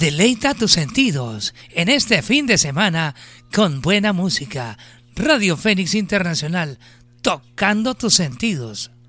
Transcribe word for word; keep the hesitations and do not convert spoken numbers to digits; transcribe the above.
Deleita tus sentidos en este fin de semana con buena música. Radio Fénix Internacional, tocando tus sentidos.